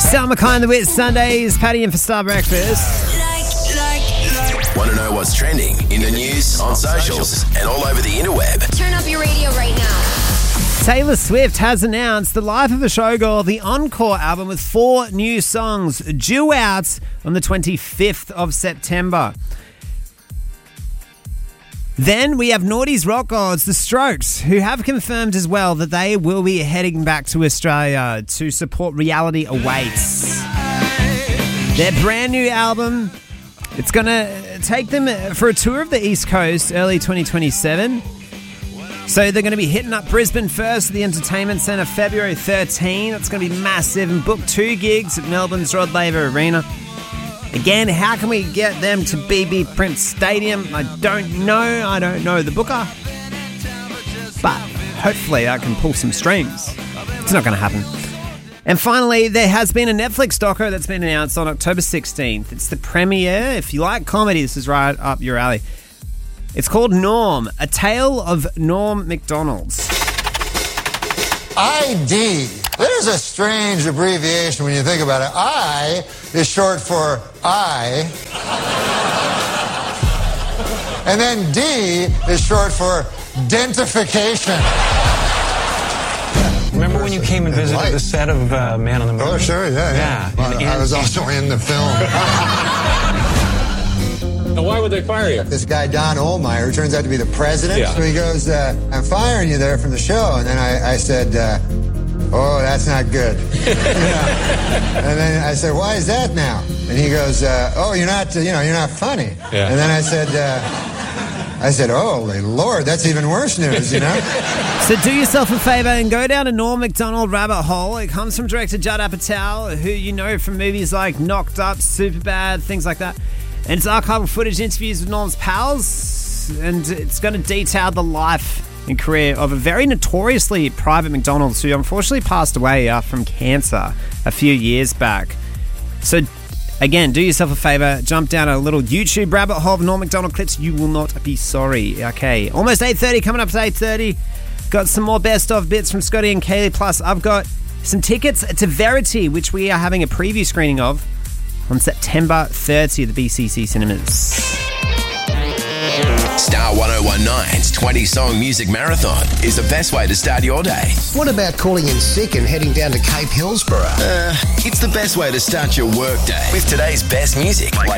Selma Kind, the Wit Sundays, Patty in for Star Breakfast. Want to know what's trending in the news, on socials, and all over the interweb? Turn up your radio right now. Taylor Swift has announced the Life of a Showgirl, the Encore album with 4 new songs due out on the 25th of September. Then we have Naughty's rock gods, The Strokes, who have confirmed as well that they will be heading back to Australia to support Reality Awaits. Their brand new album, it's going to take them for a tour of the East Coast early 2027. So they're going to be hitting up Brisbane first at the Entertainment Centre February 13. It's going to be massive, and book 2 gigs at Melbourne's Rod Laver Arena. Again, how can we get them to BB Prince Stadium? I don't know the booker. But hopefully I can pull some strings. It's not going to happen. And finally, there has been a Netflix doco that's been announced on October 16th. It's the premiere. If you like comedy, this is right up your alley. It's called Norm, A Tale of Norm Macdonald's. ID. That is a strange abbreviation when you think about it. I is short for I. And then D is short for dentification. Remember when you came and visited the set of Man on the Moon? Oh, sure, yeah. Well, I was also in the film. And why would they fire you? This guy, Don Ohlmeyer, turns out to be the president. Yeah. So he goes, I'm firing you there from the show. And then I said, oh, that's not good. And then I said, why is that now? And he goes, oh, you're not funny. Yeah. And then I said, oh, Lord, that's even worse news, So do yourself a favour and go down a Norm Macdonald rabbit hole. It comes from director Judd Apatow, who you know from movies like Knocked Up, Superbad, things like that. And it's archival footage, interviews with Norm's pals, and it's going to detail the life and career of a very notoriously private McDonald's who unfortunately passed away from cancer a few years back. So again, do yourself a favour, jump down a little YouTube rabbit hole of Norm Macdonald clips. You will not be sorry. Okay, almost 8:30, coming up to 8:30. Got some more best of bits from Scotty and Kaylee. Plus, I've got some tickets to Verity, which we are having a preview screening of on September 30 at the BCC Cinemas. Star 1019's 20-song music marathon is the best way to start your day. What about calling in sick and heading down to Cape Hillsborough? It's the best way to start your work day with today's best music, like